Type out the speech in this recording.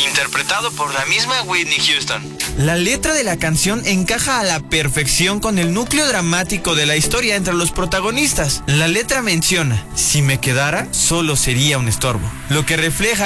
interpretado por la misma Whitney Houston. La letra de la canción encaja a la perfección con el núcleo dramático de la historia entre los protagonistas. La letra menciona: si me quedara, solo sería un estorbo, lo que refleja